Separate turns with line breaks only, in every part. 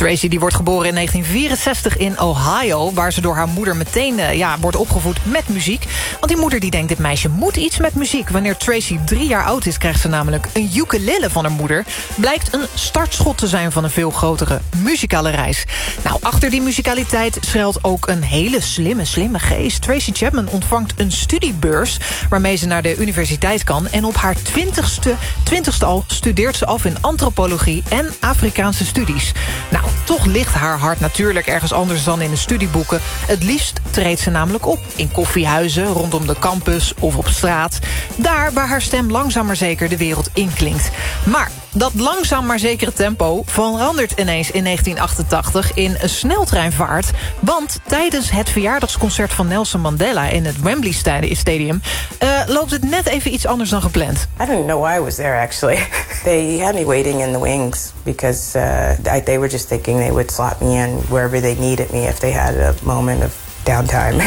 Tracy die wordt geboren in 1964 in Ohio, waar ze door haar moeder meteen wordt opgevoed met muziek. Want die moeder die denkt, dit meisje moet iets met muziek. Wanneer Tracy 3 jaar oud is, krijgt ze namelijk een ukulele van haar moeder. Blijkt een startschot te zijn van een veel grotere muzikale reis. Nou, achter die muzikaliteit schuilt ook een hele slimme geest. Tracy Chapman ontvangt een studiebeurs waarmee ze naar de universiteit kan. En op haar 20ste al studeert ze af in antropologie en Afrikaanse studies. Nou, toch ligt haar hart natuurlijk ergens anders dan in de studieboeken. Het liefst treedt ze namelijk op. In koffiehuizen, rondom de campus of op straat. Daar waar haar stem langzaam maar zeker de wereld inklinkt. Maar dat langzaam maar zekere tempo verandert ineens in 1988 in een sneltreinvaart. Want tijdens het verjaardagsconcert van Nelson Mandela in het Wembley Stadium loopt het net even iets anders dan gepland.
I didn't know why I was there, actually. They had me waiting in the wings because they were just thinking they would slot me in wherever they needed me if they had a moment of downtime.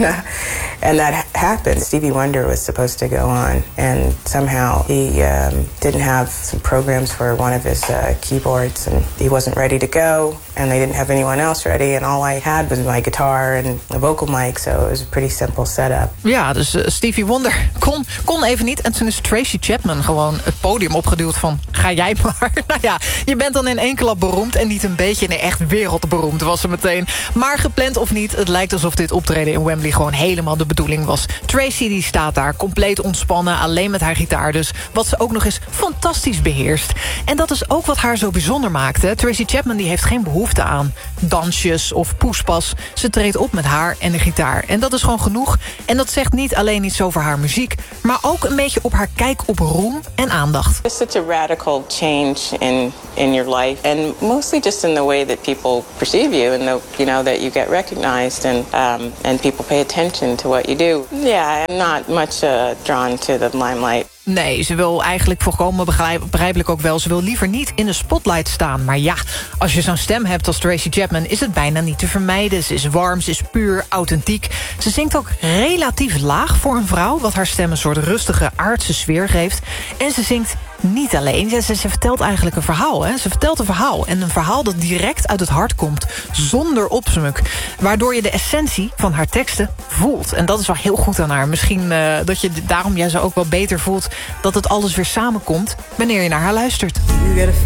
And that happened. Stevie Wonder was supposed to go on, and somehow he didn't have some programs for one of his keyboards, and he wasn't ready to go, and they didn't have anyone else ready, and all I had was my guitar and a vocal mic, so it was a pretty simple setup.
Ja, dus Stevie Wonder kon even niet, en toen is Tracy Chapman gewoon het podium opgeduwd van, ga jij maar. Nou ja, je bent dan in één klap beroemd en niet een beetje, nee, echt wereldberoemd was ze meteen. Maar gepland of niet, het lijkt alsof dit optreden in Wembley gewoon helemaal de bedoeling was. Tracy die staat daar compleet ontspannen, alleen met haar gitaar dus, wat ze ook nog eens fantastisch beheerst. En dat is ook wat haar zo bijzonder maakte. Tracy Chapman die heeft geen behoefte aan dansjes of poespas. Ze treedt op met haar en de gitaar. En dat is gewoon genoeg. En dat zegt niet alleen iets over haar muziek, maar ook een beetje op haar kijk op roem en aandacht.
It's such a radical change in your life, and mostly just in the way that people perceive you, and that you get recognized, and people pay attention to what you do. Yeah, I'm not much drawn to the limelight.
Nee, ze wil eigenlijk volkomen begrijpelijk ook wel. Ze wil liever niet in de spotlight staan. Maar ja, als je zo'n stem hebt als Tracy Chapman, is het bijna niet te vermijden. Ze is warm, ze is puur, authentiek. Ze zingt ook relatief laag voor een vrouw, wat haar stem een soort rustige aardse sfeer geeft. En ze zingt niet alleen. Ze vertelt eigenlijk een verhaal. Hè? Ze vertelt een verhaal. En een verhaal dat direct uit het hart komt. Zonder opsmuk. Waardoor je de essentie van haar teksten voelt. En dat is wel heel goed aan haar. Misschien dat je daarom jij zo ook wel beter voelt dat het alles weer samenkomt wanneer je naar haar luistert.